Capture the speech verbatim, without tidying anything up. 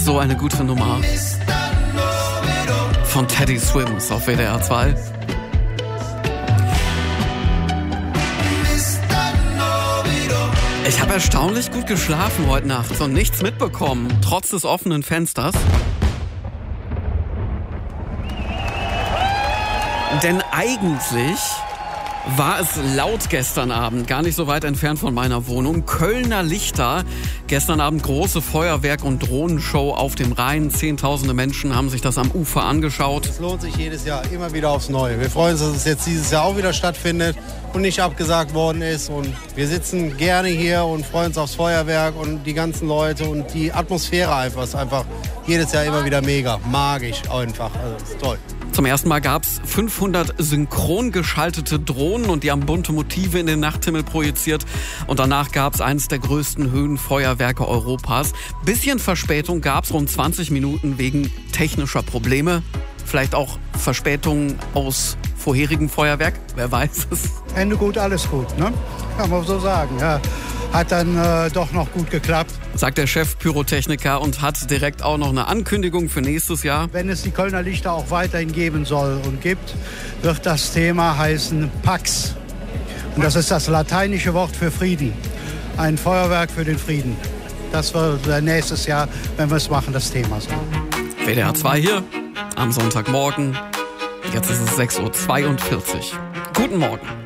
So eine gute Nummer. Von Teddy Swims auf W D R zwei. Ich habe erstaunlich gut geschlafen heute Nacht und nichts mitbekommen, trotz des offenen Fensters. Denn eigentlich war es laut gestern Abend, gar nicht so weit entfernt von meiner Wohnung. Kölner Lichter, gestern Abend große Feuerwerk- und Drohnenshow auf dem Rhein. Zehntausende Menschen haben sich das am Ufer angeschaut. Es lohnt sich jedes Jahr immer wieder aufs Neue. Wir freuen uns, dass es jetzt dieses Jahr auch wieder stattfindet und nicht abgesagt worden ist. Und wir sitzen gerne hier und freuen uns aufs Feuerwerk und die ganzen Leute und die Atmosphäre einfach. Ist einfach jedes Jahr immer wieder mega, magisch einfach. Also ist toll. Zum ersten Mal gab es fünfhundert synchron geschaltete Drohnen und die haben bunte Motive in den Nachthimmel projiziert. Und danach gab es eines der größten Höhenfeuerwerke Europas. Bisschen Verspätung gab es, rund zwanzig Minuten wegen technischer Probleme. Vielleicht auch Verspätungen aus vorherigem Feuerwerk, wer weiß es. Ende gut, alles gut, ne? Kann man so sagen, ja. Hat dann äh, doch noch gut geklappt. Sagt der Chef Pyrotechniker und hat direkt auch noch eine Ankündigung für nächstes Jahr. Wenn es die Kölner Lichter auch weiterhin geben soll und gibt, wird das Thema heißen Pax. Und das ist das lateinische Wort für Frieden. Ein Feuerwerk für den Frieden. Das wird nächstes Jahr, wenn wir es machen, das Thema sein. W D R zwei hier am Sonntagmorgen. Jetzt ist es sechs Uhr zweiundvierzig. Guten Morgen.